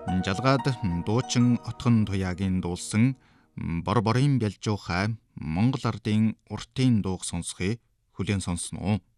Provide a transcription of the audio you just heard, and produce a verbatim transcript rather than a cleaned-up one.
Жалгаад дуучин Отгон Туяагийн дуулсан Бор борын бялжуухай Монгол ардын уртын дууг сонсхийг хүлээн сонсноо.